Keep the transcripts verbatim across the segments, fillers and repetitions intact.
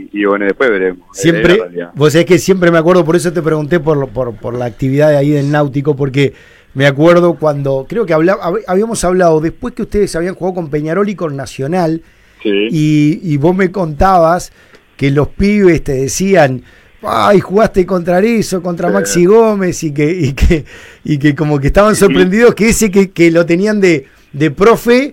y, y bueno, después veremos. Siempre, vos sabés que siempre me acuerdo, por eso te pregunté por, por, por la actividad de ahí del Náutico, porque me acuerdo cuando, creo que habla, habíamos hablado después que ustedes habían jugado con Peñarol y con Nacional, sí. y, y vos me contabas que los pibes te decían, ay, jugaste contra Arezzo, contra sí. Maxi Gómez, y que, y que, y que como que estaban sorprendidos que ese que, que lo tenían de, de profe,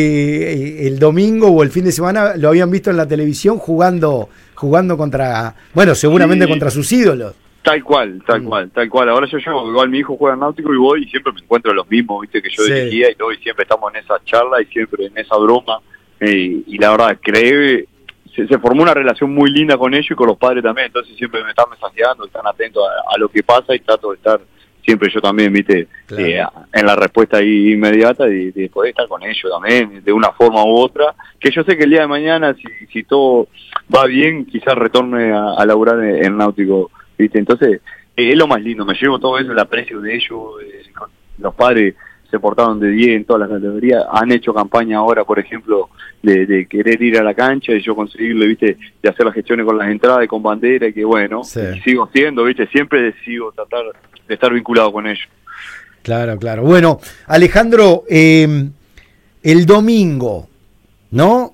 eh, el domingo o el fin de semana lo habían visto en la televisión jugando, jugando contra, bueno, seguramente sí. contra sus ídolos. Tal cual, tal mm. cual, tal cual. Ahora yo llevo, igual mi hijo juega en Náutico y voy y siempre me encuentro los mismos, viste, que yo sí. dirigía y todo, y siempre estamos en esa charla y siempre en esa broma, eh, y la verdad, cree, se, se formó una relación muy linda con ellos y con los padres también, entonces siempre me están mensajeando, están atentos a, a lo que pasa y trato de estar siempre yo también, viste, claro. eh, en la respuesta ahí inmediata y de, de poder estar con ellos también, de una forma u otra, que yo sé que el día de mañana, si, si todo va bien, quizás retorne a, a laburar en, en Náutico, viste, entonces eh, es lo más lindo, me llevo todo eso, el aprecio de ellos, eh, los padres se portaron de diez en todas las categorías, han hecho campaña ahora, por ejemplo, de, de querer ir a la cancha y yo conseguirle, viste, de hacer las gestiones con las entradas y con bandera, y que bueno, sí. y sigo siendo, viste, siempre sigo tratar de estar vinculado con ellos. Claro, claro. Bueno, Alejandro, eh, el domingo, ¿no?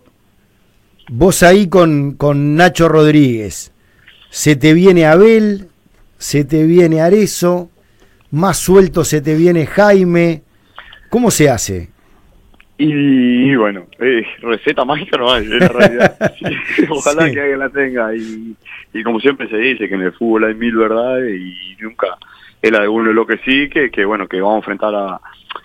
Vos ahí con, con Nacho Rodríguez, se te viene Abel, se te viene Arezzo, más suelto se te viene Jaime. ¿Cómo se hace? Y, y bueno, eh, receta mágica no hay, en la realidad. Sí, ojalá sí. que alguien la tenga. Y, y como siempre se dice, que en el fútbol hay mil verdades y nunca es la de uno. Lo que sí, que, que bueno, que vamos a enfrentar a,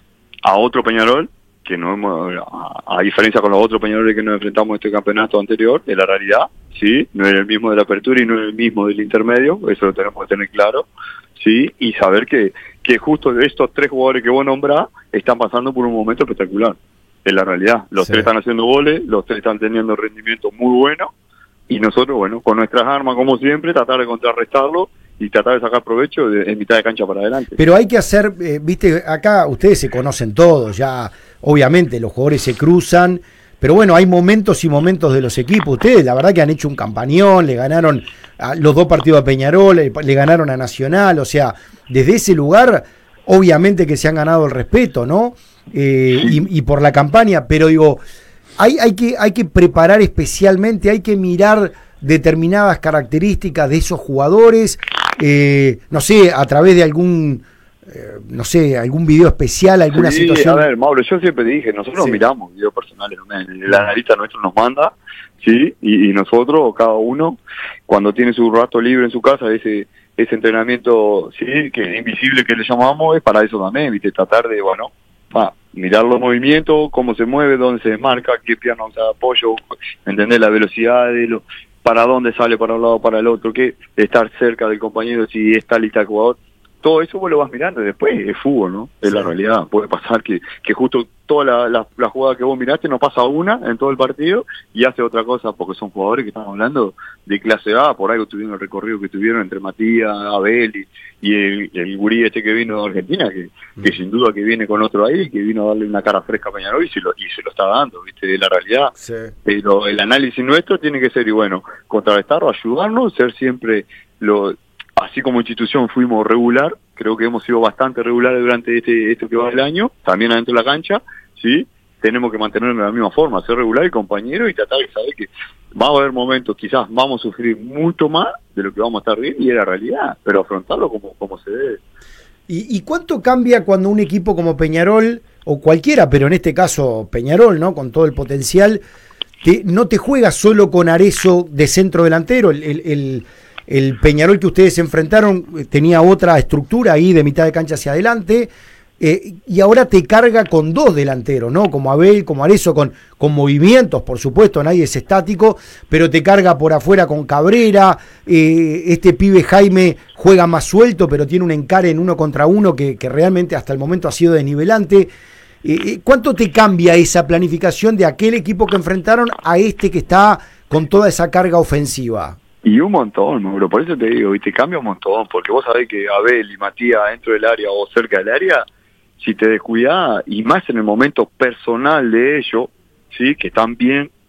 a otro Peñarol, que no hemos, a, a diferencia con los otros Peñaroles que nos enfrentamos en este campeonato anterior, de la realidad, sí, no es el mismo de la apertura y no es el mismo del intermedio, eso lo tenemos que tener claro, sí, y saber que, que justo de estos tres jugadores que vos nombrás están pasando por un momento espectacular, es la realidad, los sí. tres están haciendo goles, los tres están teniendo rendimiento muy bueno, y nosotros, bueno, con nuestras armas como siempre, tratar de contrarrestarlo y tratar de sacar provecho de, en mitad de cancha para adelante. Pero hay que hacer, eh, viste, acá ustedes se conocen todos, ya obviamente los jugadores se cruzan, pero bueno, hay momentos y momentos de los equipos. Ustedes la verdad que han hecho un campañón, le ganaron a los dos partidos a Peñarol, le, le ganaron a Nacional, o sea, desde ese lugar obviamente que se han ganado el respeto, ¿no? Eh, sí. y, y por la campaña, pero digo, hay, hay, que, hay que preparar especialmente, hay que mirar determinadas características de esos jugadores, eh, no sé, a través de algún, eh, no sé, algún video especial, alguna sí, situación. A ver, Mauro, yo siempre dije, nosotros sí. miramos videos personales, el analista nuestro nos manda, sí, y, y nosotros, cada uno, cuando tiene su rato libre en su casa, ese ese entrenamiento, sí, que invisible que le llamamos, es para eso también, viste, tratar de, bueno, ah, mirar los movimientos, cómo se mueve, dónde se desmarca, qué pierna usa de apoyo, entender la velocidad de los, para dónde sale para un lado para el otro, que estar cerca del compañero, si está lista el jugador, todo eso vos lo vas mirando y después es fútbol, ¿no? Es sí. la realidad, puede pasar que, que justo toda la, la, la jugada que vos miraste no pasa una en todo el partido y hace otra cosa, porque son jugadores que estamos hablando de clase A, por algo tuvieron el recorrido que tuvieron entre Matías, Abel y, y el, el gurí este que vino de Argentina, que, mm. que sin duda que viene con otro ahí, que vino a darle una cara fresca a Peñarol y se lo, y se lo está dando, ¿viste? De la realidad. Sí. Pero el análisis nuestro tiene que ser, y bueno, contrarrestarlo, ayudarnos, ser siempre lo... Así como institución fuimos regular, creo que hemos sido bastante regulares durante este esto que va del año, también adentro de la cancha, sí, tenemos que mantenernos de la misma forma, ser regular y compañero y tratar de saber que va a haber momentos, quizás vamos a sufrir mucho más de lo que vamos a estar bien y es la realidad, pero afrontarlo como, como se debe. ¿Y, ¿Y cuánto cambia cuando un equipo como Peñarol, o cualquiera, pero en este caso Peñarol, ¿no? Con todo el potencial, te, no te juega solo con Arezzo de centro delantero, el... el, el El Peñarol que ustedes se enfrentaron tenía otra estructura ahí de mitad de cancha hacia adelante, eh, y ahora te carga con dos delanteros, ¿no? Como Abel, como Arezzo, con, con movimientos, por supuesto, nadie es estático, pero te carga por afuera con Cabrera, eh, este pibe Jaime juega más suelto, pero tiene un encare en uno contra uno que, que realmente hasta el momento ha sido desnivelante. Eh, ¿Cuánto te cambia esa planificación de aquel equipo que enfrentaron a este que está con toda esa carga ofensiva? Y un montón, Mauro, por eso te digo, y te cambia un montón, porque vos sabés que Abel y Matías dentro del área o cerca del área, si te descuidás, y más en el momento personal de ellos, sí, que están bien,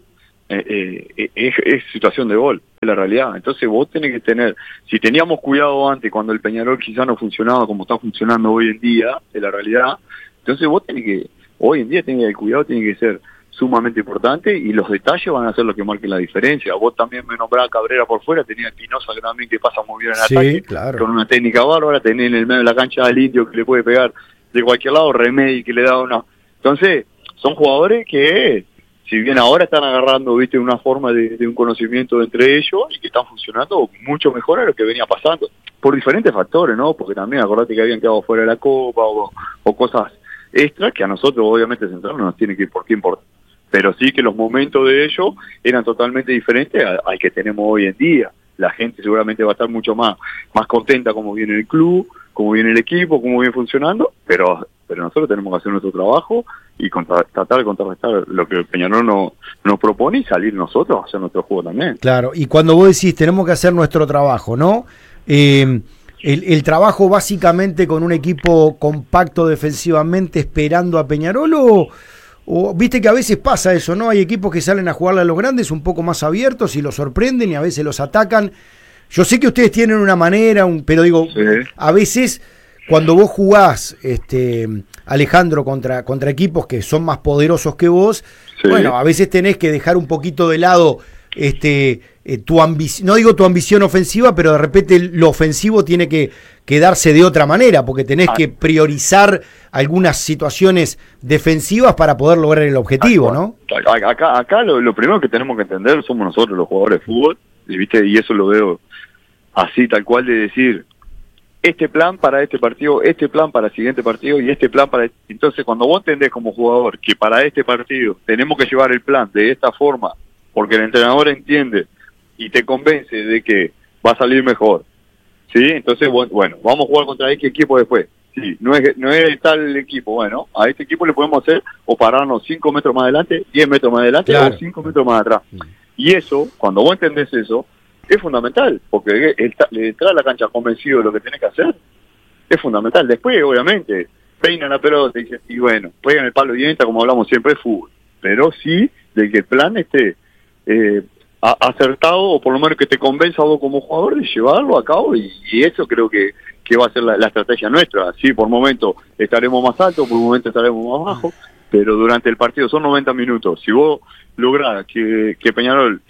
eh, eh, es, es situación de gol, es la realidad. Entonces vos tenés que tener, si teníamos cuidado antes cuando el Peñarol quizá no funcionaba como está funcionando hoy en día, es la realidad, entonces vos tenés que, hoy en día tenés que, el cuidado tiene que ser sumamente importante y los detalles van a ser los que marquen la diferencia. Vos también me nombrás a Cabrera por fuera, tenía a Espinosa que también que pasa muy bien en sí, ataque, claro. con una técnica bárbara, tenés en el medio de la cancha al Indio que le puede pegar de cualquier lado, Remedi que le da una... Entonces, son jugadores que, si bien ahora están agarrando, viste, una forma de, de un conocimiento entre ellos y que están funcionando mucho mejor a lo que venía pasando, por diferentes factores, ¿no? Porque también acordate que habían quedado fuera de la Copa o, o cosas extras que a nosotros obviamente Central no nos tiene que por qué importar. Pero sí que los momentos de ellos eran totalmente diferentes al, al que tenemos hoy en día. La gente seguramente va a estar mucho más, más contenta como viene el club, como viene el equipo, como viene funcionando, pero pero nosotros tenemos que hacer nuestro trabajo y contra, tratar de contrarrestar lo que el Peñarol no, nos propone y salir nosotros a hacer nuestro juego también. Claro, y cuando vos decís tenemos que hacer nuestro trabajo, ¿no? Eh, el, el trabajo básicamente con un equipo compacto defensivamente esperando a Peñarol o... O, viste que a veces pasa eso, ¿no? Hay equipos que salen a jugarle a los grandes un poco más abiertos y los sorprenden y a veces los atacan. Yo sé que ustedes tienen una manera, un, pero digo, sí. A veces cuando vos jugás, este, Alejandro, contra, contra equipos que son más poderosos que vos, sí. Bueno, a veces tenés que dejar un poquito de lado este, eh, tu ambición, no digo tu ambición ofensiva, pero de repente lo ofensivo tiene que, que darse de otra manera, porque tenés ah. que priorizar algunas situaciones defensivas para poder lograr el objetivo, ¿no? Acá, acá lo, lo primero que tenemos que entender somos nosotros los jugadores de fútbol, y, ¿viste? Y eso lo veo así, tal cual, de decir, este plan para este partido, este plan para el siguiente partido y este plan para... Este. Entonces, cuando vos entendés como jugador que para este partido tenemos que llevar el plan de esta forma, porque el entrenador entiende y te convence de que va a salir mejor, ¿sí? Entonces, bueno, vamos a jugar contra este equipo después. Sí, no es, no es tal equipo, bueno, a este equipo le podemos hacer o pararnos cinco metros más adelante, diez metros más adelante, claro, o cinco metros más atrás. Y eso, cuando vos entendés eso, es fundamental, porque entrar a la cancha convencido de lo que tenés que hacer, es fundamental. Después, obviamente, peinan la pelota y, y bueno, pegan el palo y entra, como hablamos siempre, de fútbol. Pero sí, de que el plan esté eh, acertado, o por lo menos que te convenza a vos como jugador de llevarlo a cabo, y, y eso creo que que va a ser la, la estrategia nuestra. Sí, por momento estaremos más altos, por momento estaremos más bajos, pero durante el partido son noventa minutos. Si vos lográs que, que Peñarol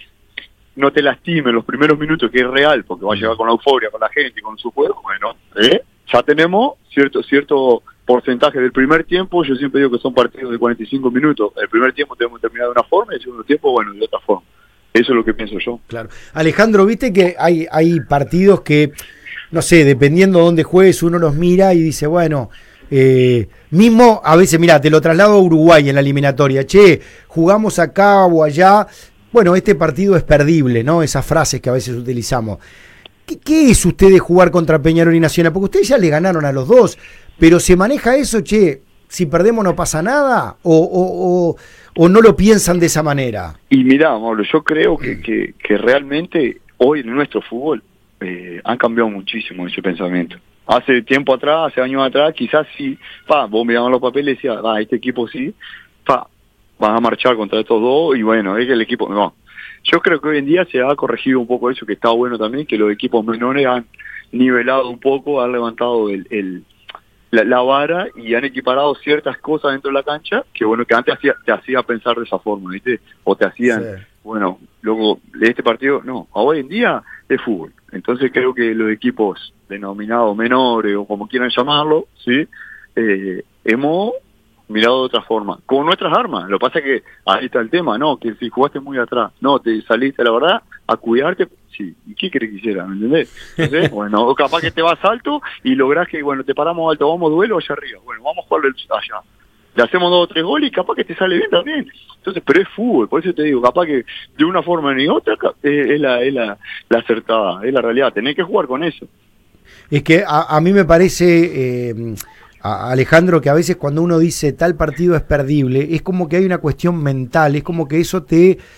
no te lastime los primeros minutos, que es real, porque va a llegar con la euforia, con la gente, con su juego, bueno, ¿eh? Ya tenemos cierto cierto porcentaje del primer tiempo. Yo siempre digo que son partidos de cuarenta y cinco minutos. El primer tiempo tenemos que terminar de una forma y el segundo tiempo, bueno, de otra forma. Eso es lo que pienso yo. Claro. Alejandro, viste que hay, hay partidos que, no sé, dependiendo de dónde juegues, uno los mira y dice, bueno, eh, mismo a veces, mira, te lo traslado a Uruguay en la eliminatoria, che, jugamos acá o allá, bueno, este partido es perdible, ¿no? Esas frases que a veces utilizamos. ¿Qué, qué es ustedes jugar contra Peñarol y Nacional? Porque ustedes ya le ganaron a los dos, pero ¿se maneja eso, che, si perdemos no pasa nada? ¿O, o, o, o no lo piensan de esa manera? Y mirá, Mauro, yo creo que, que, que realmente hoy en nuestro fútbol Eh, han cambiado muchísimo ese pensamiento. Hace tiempo atrás, hace años atrás, quizás sí, pa, vos mirabas los papeles y decías, ah, este equipo sí, pa, vas a marchar contra estos dos, y bueno, es que el equipo, no. Yo creo que hoy en día se ha corregido un poco eso, que está bueno también, que los equipos menores han nivelado un poco, han levantado el, el la, la vara y han equiparado ciertas cosas dentro de la cancha, que bueno, que antes hacía, te hacía pensar de esa forma, ¿viste? O te hacían, sí. Bueno, luego de este partido, no, hoy en día es fútbol. Entonces creo que los equipos denominados menores o como quieran llamarlo, sí, eh, hemos mirado de otra forma, con nuestras armas. Lo que pasa es que ahí está el tema, ¿no? Que si jugaste muy atrás, no, te saliste, la verdad, a cuidarte, sí, ¿y qué querés que hiciera? ¿Me entendés? Entonces, bueno, o capaz que te vas alto y lográs que, bueno, te paramos alto, vamos duelo allá arriba, bueno, vamos a jugarlo allá. Le hacemos dos o tres goles y capaz que te sale bien también. Entonces, pero es fútbol, por eso te digo, capaz que de una forma ni otra es, es, la, es la, la acertada, es la realidad, tenés que jugar con eso. Es que a, a mí me parece, eh, a Alejandro, que a veces cuando uno dice tal partido es perdible, es como que hay una cuestión mental, es como que eso te,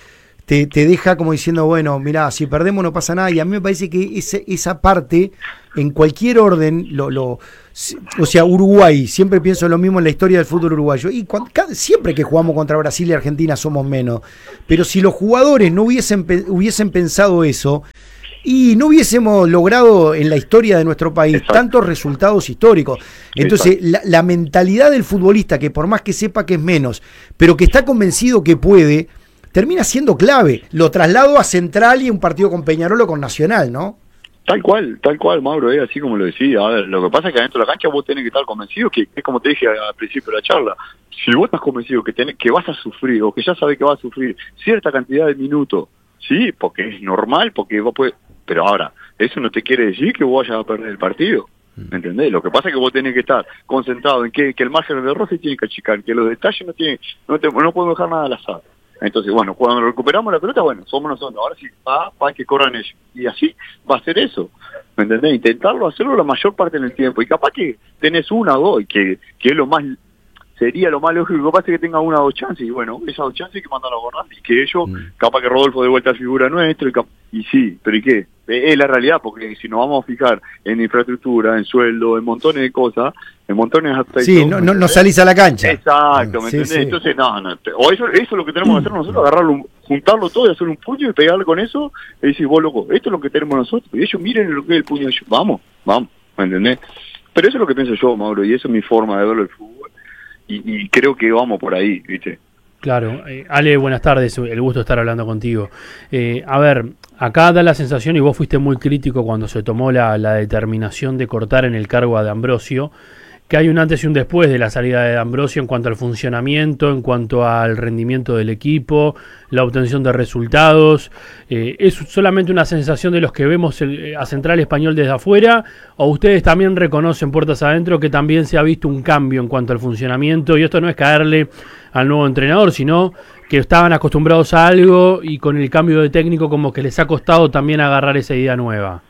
te, te deja como diciendo, bueno, mirá, si perdemos no pasa nada, y a mí me parece que ese, esa parte, en cualquier orden, lo, lo, o sea, Uruguay, siempre pienso lo mismo en la historia del fútbol uruguayo, y cuando, cada, siempre que jugamos contra Brasil y Argentina somos menos, pero si los jugadores no hubiesen, hubiesen pensado eso, y no hubiésemos logrado en la historia de nuestro país Exacto. tantos resultados históricos. Entonces, la, la mentalidad del futbolista, que por más que sepa que es menos, pero que está convencido que puede, termina siendo clave. Lo traslado a Central y un partido con Peñarol o con Nacional, ¿no? Tal cual, tal cual, Mauro, es así como lo decía. A ver, lo que pasa es que adentro de la cancha vos tenés que estar convencido, que es como te dije al principio de la charla, si vos estás convencido que, tenés, que vas a sufrir, o que ya sabés que vas a sufrir cierta cantidad de minutos, sí, porque es normal, porque vos podés... Pero ahora, eso no te quiere decir que vos vayas a perder el partido, ¿me entendés? Lo que pasa es que vos tenés que estar concentrado en que, que el margen de error se tiene que achicar, que los detalles no tienen, no, te, no podemos dejar nada al azar. Entonces, bueno, cuando recuperamos la pelota, bueno, somos nosotros, ahora sí, va, va que corran ellos. Y así va a ser eso, ¿me entendés? Intentarlo hacerlo la mayor parte del tiempo. Y capaz que tenés una o dos, y que, que es lo más... sería lo más lógico, capaz que tenga una o dos chances, y bueno, esas dos chances hay que mandarlas a borrar, y que ellos, mm. capaz que Rodolfo de vuelta a figura nuestra, y, y sí, pero ¿y qué? Es la realidad, porque si nos vamos a fijar en infraestructura, en sueldo, en montones de cosas, en montones de aspectos... Sí, no, no, no salís a la cancha. Exacto, ¿me sí, entendés? Sí. Entonces, no, no, o eso, eso es lo que tenemos que hacer nosotros, agarrarlo, juntarlo todo y hacer un puño y pegarle con eso, y decir, vos loco, esto es lo que tenemos nosotros, y ellos miren lo que es el puño de ellos, vamos, vamos, ¿me entendés? Pero eso es lo que pienso yo, Mauro, y eso es mi forma de verlo el fútbol. Y, y creo que vamos por ahí, ¿viste? Claro. Eh, Ale, buenas tardes, el gusto de estar hablando contigo. Eh, a ver, acá da la sensación, y vos fuiste muy crítico cuando se tomó la, la determinación de cortar en el cargo a De Ambrosio, que hay un antes y un después de la salida de De Ambrosio en cuanto al funcionamiento, en cuanto al rendimiento del equipo, la obtención de resultados. Eh, ¿Es solamente una sensación de los que vemos el, a Central Español desde afuera, o ustedes también reconocen puertas adentro que también se ha visto un cambio en cuanto al funcionamiento? Y esto no es caerle al nuevo entrenador, sino que estaban acostumbrados a algo y con el cambio de técnico como que les ha costado también agarrar esa idea nueva.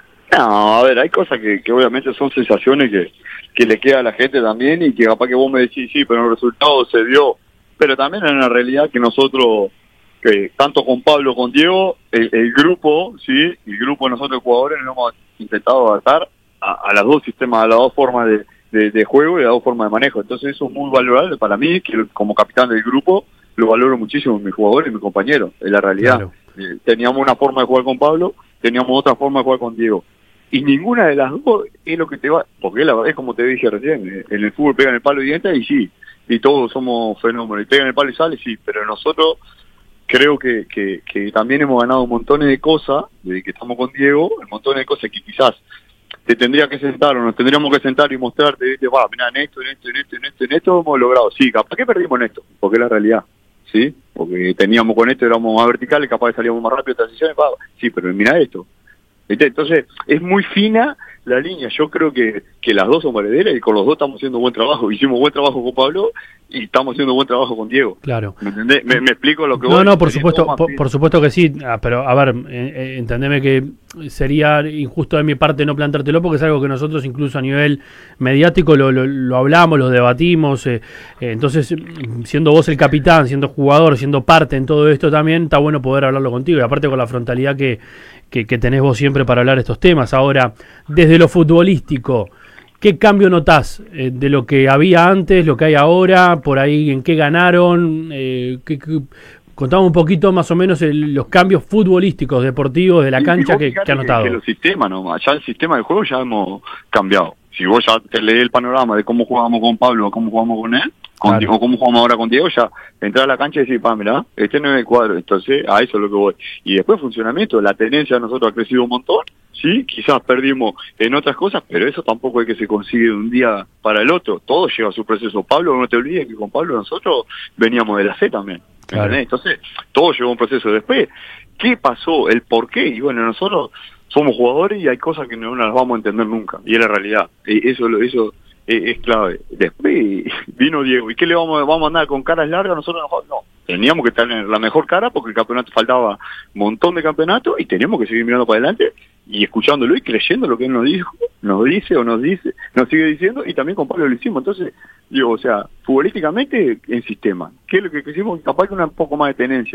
No, a ver, hay cosas que, que obviamente son sensaciones que, que le queda a la gente también, y que capaz que vos me decís, sí, pero el resultado se dio. Pero también es una realidad que nosotros, que tanto con Pablo, con Diego, el, el grupo, sí, el grupo de nosotros jugadores nos hemos intentado adaptar a, a las dos sistemas, a las dos formas de, de, de juego y a las dos formas de manejo. Entonces eso es muy valorable para mí, que como capitán del grupo lo valoro muchísimo en mis jugadores y mis compañeros, es la realidad. Claro. Eh, teníamos una forma de jugar con Pablo, teníamos otra forma de jugar con Diego. Y ninguna de las dos es lo que te va, porque la verdad es como te dije recién, en el fútbol pegan el palo y entra y sí, y todos somos fenómenos, y pegan el palo y sale, sí, pero nosotros creo que, que, que también hemos ganado montones de cosas, desde que estamos con Diego, montones de cosas que quizás te tendría que sentar o nos tendríamos que sentar y mostrarte, ¿viste? Va, mirá, en esto, en esto, en esto, en esto, en esto hemos logrado, sí, capaz que perdimos en esto, porque es la realidad, ¿sí? Porque teníamos con esto, éramos más verticales, capaz que salíamos más rápido de transiciones, va, sí, pero mira esto. Entonces, es muy fina la línea. Yo creo que, que las dos son valederas y con los dos estamos haciendo buen trabajo. Hicimos buen trabajo con Pablo y estamos haciendo buen trabajo con Diego. Claro. ¿Me entendés? ¿Me, me explico lo que No, vos no, por supuesto, por, por supuesto que sí. Ah, pero, a ver, eh, eh, entendeme que sería injusto de mi parte no plantártelo, porque es algo que nosotros incluso a nivel mediático lo, lo, lo hablamos, lo debatimos. Eh, eh, entonces, siendo vos el capitán, siendo jugador, siendo parte en todo esto también, está bueno poder hablarlo contigo. Y aparte con la frontalidad que... Que, que tenés vos siempre para hablar de estos temas. Ahora, desde lo futbolístico, ¿qué cambio notás eh, de lo que había antes, lo que hay ahora, por ahí en qué ganaron? Eh, que, que, contame un poquito más o menos el, los cambios futbolísticos, deportivos, de la cancha que, que ha notado. Que los sistemas, ¿no? Ya el sistema de juego ya hemos cambiado. Si vos ya te lees el panorama de cómo jugamos con Pablo o cómo jugamos con él, con, claro. o cómo jugamos ahora con Diego, ya entrar a la cancha y decir, pa, mirá, este no es el cuadro. Entonces, a eso es lo que voy. Y después funcionamiento, la tendencia de nosotros ha crecido un montón, sí, quizás perdimos en otras cosas, pero eso tampoco es que se consigue de un día para el otro. Todo lleva su proceso. Pablo, no te olvides que con Pablo nosotros veníamos de la C también. Claro. Entonces, todo lleva un proceso. Después, ¿qué pasó? ¿El por qué? Y bueno, nosotros somos jugadores y hay cosas que no las vamos a entender nunca. Y es la realidad. Y eso, eso es, es clave. Después vino Diego. ¿Y qué le vamos, vamos a andar con caras largas? Nosotros no, no. Teníamos que tener la mejor cara porque el campeonato faltaba un montón de campeonatos y teníamos que seguir mirando para adelante y escuchándolo y creyendo lo que él nos dijo, nos dice o nos dice, nos sigue diciendo, y también con Pablo lo hicimos. Entonces, digo, o sea, futbolísticamente en sistema. ¿Qué es lo que hicimos? Capaz que una un poco más de tenencia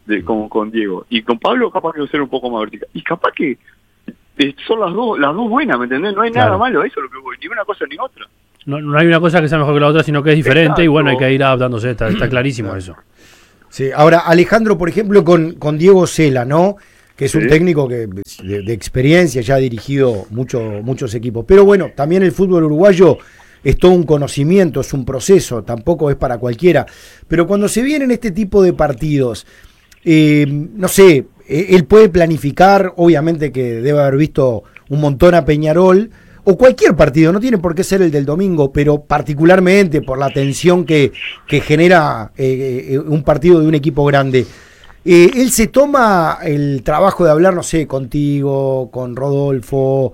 de, con, con Diego. Y con Pablo capaz que va a ser un poco más vertical. Y capaz que eh, son las dos las dos buenas, ¿me entendés? No hay claro. nada malo, eso es lo que voy, ni una cosa ni otra. No, no hay una cosa que sea mejor que la otra, sino que es diferente. Exacto. Y bueno, hay que ir adaptándose, está, está clarísimo claro. eso. Sí, ahora Alejandro, por ejemplo, con, con Diego Cela, ¿no? Que es sí. un técnico que de, de experiencia, ya ha dirigido mucho, muchos equipos. Pero bueno, también el fútbol uruguayo es todo un conocimiento, es un proceso, tampoco es para cualquiera. Pero cuando se vienen este tipo de partidos, eh, no sé, él puede planificar, obviamente que debe haber visto un montón a Peñarol, o cualquier partido, no tiene por qué ser el del domingo, pero particularmente por la tensión que, que genera eh, un partido de un equipo grande. Eh, él se toma el trabajo de hablar, no sé, contigo, con Rodolfo,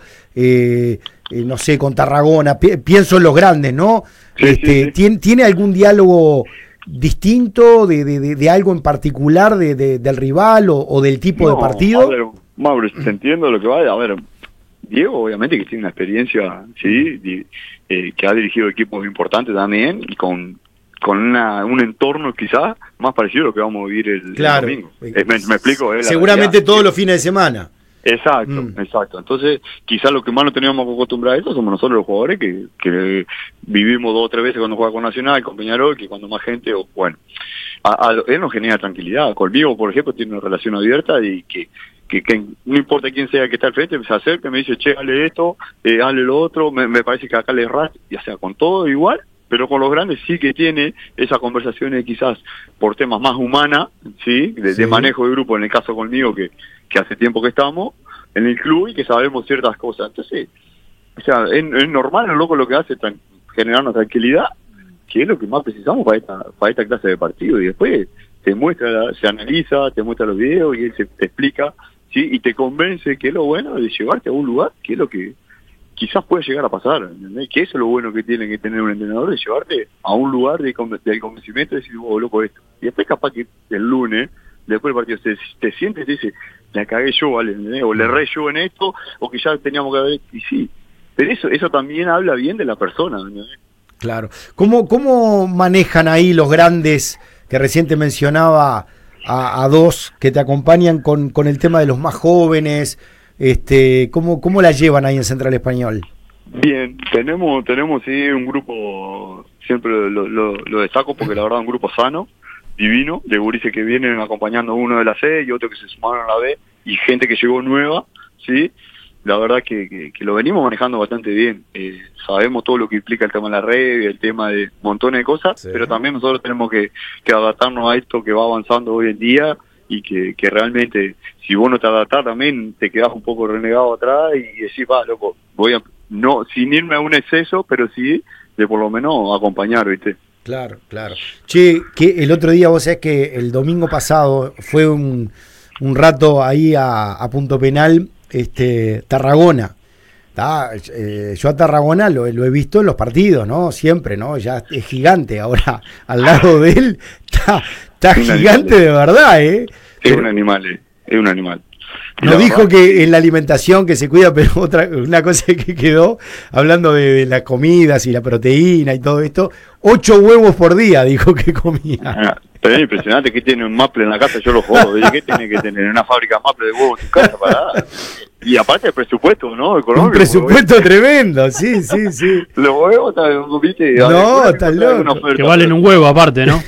eh, eh, no sé, con Tarragona, pi pienso en los grandes, ¿no? Sí, este, sí, sí. ¿tiene, ¿Tiene algún diálogo distinto de, de, de, de algo en particular de, de, del rival o, o del tipo no, de partido? A ver, Mauro, te entiendo lo que va a ver. Diego, obviamente, que tiene una experiencia, sí, di, eh, que ha dirigido equipos importantes también, y con, con una, un entorno quizás más parecido a lo que vamos a vivir el, claro. el domingo. Eh, me, me explico. Eh, Seguramente realidad, todos sí. los fines de semana. Exacto, mm. exacto. Entonces, quizás lo que más nos teníamos que acostumbrar a eso somos nosotros los jugadores, que, que vivimos dos o tres veces cuando juega con Nacional, con Peñarol, que cuando más gente, o bueno, a, a, él nos genera tranquilidad. Conmigo, por ejemplo, tiene una relación abierta y que Que, que no importa quién sea que está al frente, se acerca, me dice, che, hale esto, eh, hale lo otro, me, me parece que acá le ras, ya sea con todo igual, pero con los grandes sí que tiene esas conversaciones quizás por temas más humanas, ¿sí? De, sí. de manejo de grupo, en el caso conmigo, que, que hace tiempo que estamos en el club y que sabemos ciertas cosas. Entonces, o sea, es, es normal, el loco lo que hace es generarnos tranquilidad, que es lo que más precisamos para esta, para esta clase de partido, y después te muestra, se analiza, te muestra los videos y él se, te explica, sí, y te convence que es lo bueno de llevarte a un lugar, que es lo que quizás puede llegar a pasar, ¿entendés? Que eso es lo bueno que tiene que tener un entrenador, de llevarte a un lugar de, de convencimiento, de decir, oh, loco, esto. Y después capaz que el lunes, después del partido, te, te sientes y te dice, la cagué yo, ¿vale? ¿entendés? O le erré yo en esto, o que ya teníamos que haber, y sí. Pero eso, eso también habla bien de la persona, ¿entendés? Claro. ¿Cómo, cómo manejan ahí los grandes, que recién te mencionaba a, a dos que te acompañan con, con el tema de los más jóvenes? Este, ¿cómo, ¿Cómo la llevan ahí en Central Español? Bien, tenemos tenemos sí un grupo, siempre lo, lo, lo destaco porque la verdad es un grupo sano, divino, de gurises que vienen acompañando uno de la C y otro que se sumaron a la B, y gente que llegó nueva, ¿sí? La verdad que, que, que lo venimos manejando bastante bien. Eh, sabemos todo lo que implica el tema de la red, el tema de montones de cosas, sí. Pero también nosotros tenemos que, que adaptarnos a esto que va avanzando hoy en día, y que, que realmente, si vos no te adaptás también te quedás un poco renegado atrás y decís, va, loco, voy a, no, sin irme a un exceso, pero sí de por lo menos acompañar, ¿viste? Claro, claro. Che, que el otro día vos sabés que el domingo pasado fue un, un rato ahí a, a Punto Penal, este, Tarragona. Eh, yo a Tarragona lo, lo he visto en los partidos, ¿no? Siempre, ¿no? Ya es gigante. Ahora, al lado de él, está, está gigante animal. De verdad, ¿eh? Es un animal, eh. es un animal. Y no dijo verdad, que en la alimentación que se cuida, pero otra una cosa que quedó, hablando de, de las comidas y la proteína y todo esto, ocho huevos por día dijo que comía. Ah, pero es impresionante que tiene un maple en la casa, yo lo jodo. ¿Qué tiene que tener una fábrica de maple de huevos en tu casa para...? Y aparte el presupuesto, ¿no? Económico, un presupuesto ¿ves? Tremendo, sí, sí, sí. Los huevos, ¿viste? No, está loco. Que valen un huevo aparte, ¿no?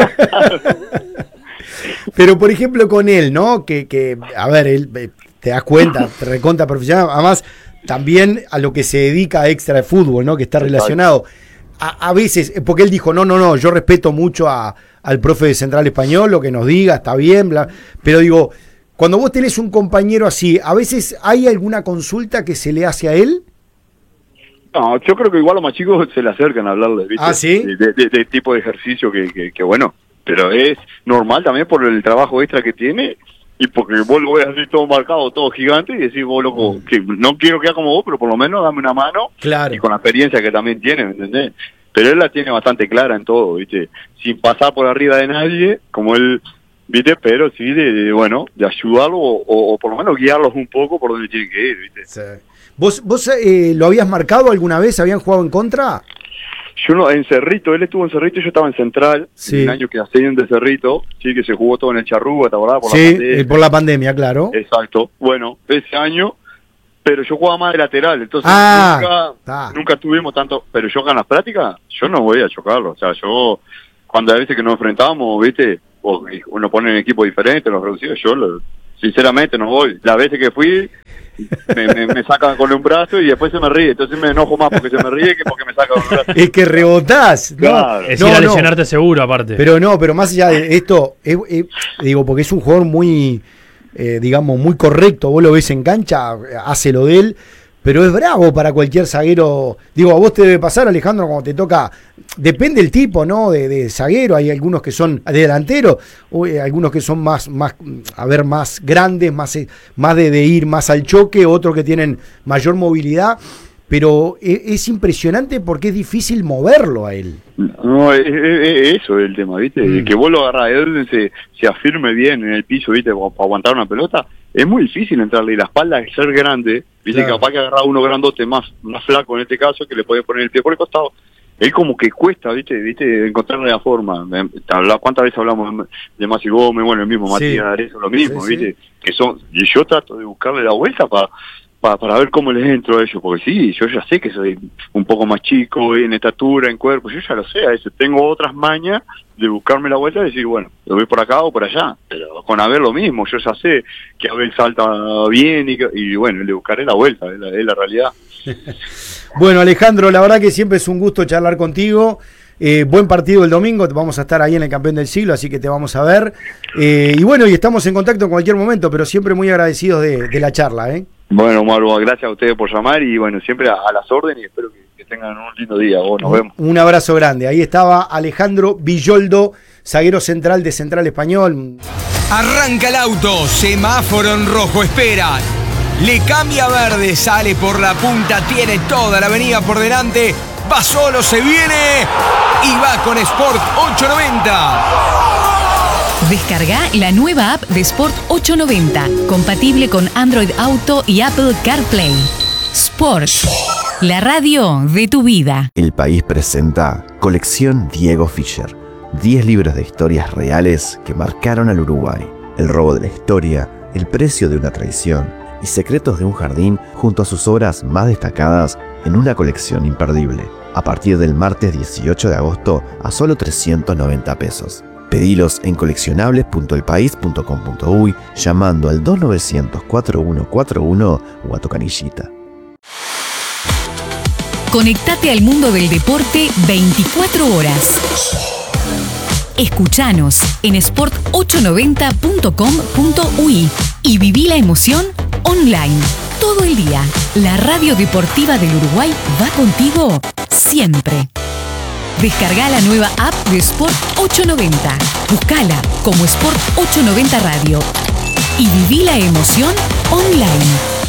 Pero, por ejemplo, con él, ¿no? Que, que a ver, él, te das cuenta, te reconta profesional. Además, también a lo que se dedica extra de fútbol, ¿no? Que está relacionado. A, a veces, porque él dijo, no, no, no, yo respeto mucho a, al profe de Central Español, lo que nos diga, está bien, bla. Pero digo... Cuando vos tenés un compañero así, ¿a veces hay alguna consulta que se le hace a él? No, yo creo que igual los más chicos se le acercan a hablarle, ¿viste? ¿Ah, sí? De, de, de, de tipo de ejercicio que, que, que, bueno, pero es normal también por el trabajo extra que tiene y porque vos lo ves así todo marcado, todo gigante y decís, vos loco, que no quiero quedar como vos, pero por lo menos dame una mano. Claro. Y con la experiencia que también tiene, ¿me entendés? Pero él la tiene bastante clara en todo, ¿viste? Sin pasar por arriba de nadie, como él... ¿Viste? Pero sí, de, de bueno, de ayudarlo o, o, o por lo menos guiarlos un poco por donde tienen que ir, ¿viste? Sí. ¿Vos, vos eh, lo habías marcado alguna vez? ¿Habían jugado en contra? Yo no, en Cerrito, él estuvo en Cerrito y yo estaba en Central, sí. un año que ascendieron de Cerrito, sí, que se jugó todo en el Charrúa, ¿te acordás? Por sí, la pandemia. por la pandemia, claro. Exacto. Bueno, ese año, pero yo jugaba más de lateral, entonces ah, nunca, ah. nunca tuvimos tanto, pero yo en las prácticas, yo no voy a chocarlo, o sea, yo, cuando a veces que nos enfrentábamos, viste, o uno pone en equipo diferente, los reducidos, yo lo, sinceramente no voy. Las veces que fui, me, me, me sacan con un brazo y después se me ríe, entonces me enojo más porque se me ríe que porque me sacan con un brazo. Es que rebotás, ¿no? Claro. Es no, ir a no. lesionarte seguro, aparte. Pero no, pero más allá de esto, es, es, digo, porque es un jugador muy, eh, digamos, muy correcto, vos lo ves en cancha, hace lo de él, pero es bravo para cualquier zaguero. Digo, a vos te debe pasar, Alejandro, cuando te toca, depende del tipo, ¿no? De, de zaguero, hay algunos que son de delantero, o, eh, algunos que son más, más, a ver, más grandes, más, más de, de ir más al choque, otros que tienen mayor movilidad, pero es, es impresionante porque es difícil moverlo a él. No, es, es, eso es el tema, ¿viste? Mm. Que vos lo agarrás, él se, se afirme bien en el piso, ¿viste? Para aguantar una pelota, es muy difícil entrarle, y la espalda es ser grande, ¿viste? Claro. Capaz que agarrar uno grandote más, más flaco en este caso, que le puede poner el pie por el costado. Él como que cuesta, ¿viste? ¿Viste? Encontrarle la forma. ¿Cuántas veces hablamos de Masi Gómez? Bueno, el mismo sí. Matías Arezo, lo mismo, sí, ¿viste? Sí. Que son, y yo trato de buscarle la vuelta para para para ver cómo les entro a ellos, porque sí, yo ya sé que soy un poco más chico en estatura, en cuerpo, yo ya lo sé, a veces tengo otras mañas de buscarme la vuelta y decir, bueno, lo voy por acá o por allá, pero con Abel lo mismo, yo ya sé que Abel salta bien y, y bueno, le buscaré la vuelta, es la, es la realidad. Bueno, Alejandro, la verdad que siempre es un gusto charlar contigo. Eh, buen partido el domingo, vamos a estar ahí en el Campeón del Siglo, así que te vamos a ver. Eh, y bueno, y estamos en contacto en cualquier momento, pero siempre muy agradecidos de, de la charla, ¿eh? Bueno, Mauro, gracias a ustedes por llamar y bueno, siempre a, a las órdenes y espero que, que tengan un lindo día. Vos, nos un, vemos. Un abrazo grande. Ahí estaba Alejandro Villoldo, zaguero central de Central Español. Arranca el auto, semáforo en rojo, espera. Le cambia verde, sale por la punta, tiene toda la avenida por delante. Va solo, se viene y va con Sport ocho noventa. Descarga la nueva app de Sport ocho noventa, compatible con Android Auto y Apple CarPlay. Sport, la radio de tu vida. El País presenta Colección Diego Fischer. diez libros de historias reales que marcaron al Uruguay. El robo de la historia, el precio de una traición y secretos de un jardín junto a sus obras más destacadas en una colección imperdible. A partir del martes dieciocho de agosto a solo trescientos noventa pesos. Pedilos en coleccionables punto el país punto com punto uy llamando al dos novecientos, cuarenta y uno cuarenta y uno o a tu canillita. Conectate al mundo del deporte veinticuatro horas. Escuchanos en sport ocho noventa punto com punto uy y viví la emoción online. Todo el día, la radio deportiva del Uruguay va contigo siempre. Descarga la nueva app de Sport ocho noventa. Buscala como Sport ocho noventa Radio y viví la emoción online.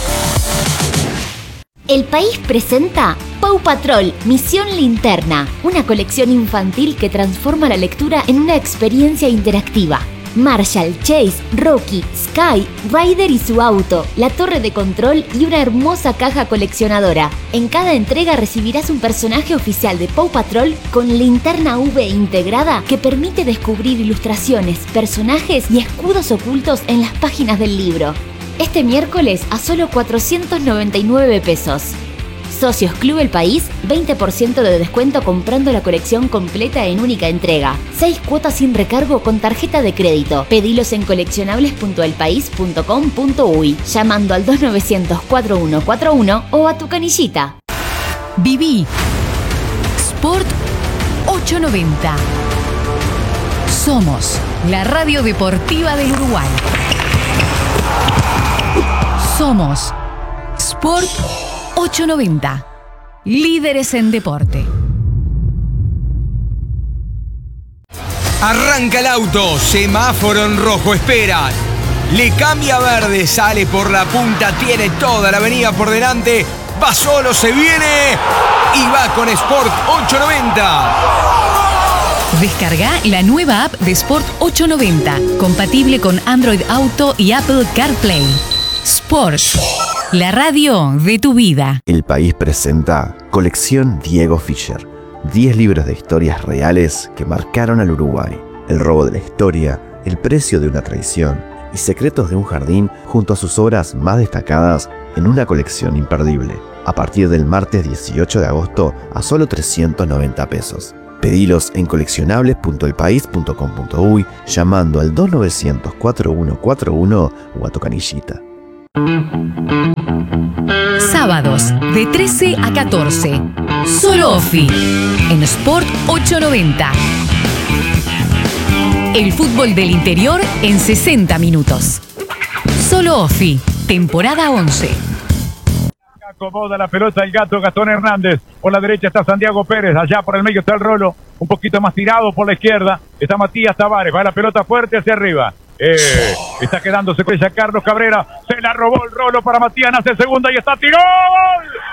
El País presenta Paw Patrol, Misión Linterna, una colección infantil que transforma la lectura en una experiencia interactiva. Marshall, Chase, Rocky, Sky, Ryder y su auto, la torre de control y una hermosa caja coleccionadora. En cada entrega recibirás un personaje oficial de Paw Patrol con linterna U V integrada que permite descubrir ilustraciones, personajes y escudos ocultos en las páginas del libro. Este miércoles a solo cuatrocientos noventa y nueve pesos. Socios Club El País, veinte por ciento de descuento comprando la colección completa en única entrega. seis cuotas sin recargo con tarjeta de crédito. Pedilos en coleccionables punto el país punto com punto uy llamando al dos novecientos, cuarenta y uno cuarenta y uno o a tu canillita. Viví Sport ocho noventa. Somos la radio deportiva del Uruguay. Somos Sport ocho noventa, líderes en deporte. Arranca el auto, semáforo en rojo, espera. Le cambia verde, sale por la punta, tiene toda la avenida por delante. Va solo, se viene y va con Sport ocho noventa. Descarga la nueva app de Sport ocho noventa, compatible con Android Auto y Apple CarPlay. Sport, la radio de tu vida. El País presenta Colección Diego Fischer. diez libros de historias reales que marcaron al Uruguay. El robo de la historia, el precio de una traición y secretos de un jardín junto a sus obras más destacadas en una colección imperdible. A partir del martes dieciocho de agosto a solo trescientos noventa pesos. Pedilos en coleccionables punto el país punto com punto uy llamando al dos novecientos cuatro uno cuatro uno o a tu canillita. Sábados de trece a catorce. Solo Ofi en Sport ochocientos noventa. El fútbol del interior en sesenta minutos. Solo Ofi, temporada once. Acomoda la pelota el gato Gastón Hernández. Por la derecha está Santiago Pérez. Allá por el medio está el Rolo. Un poquito más tirado por la izquierda. Está Matías Tavares. Va la pelota fuerte hacia arriba. Eh, está quedándose con ella Carlos Cabrera. Se la robó el Rolo para Matías. Nace segunda y está tiró.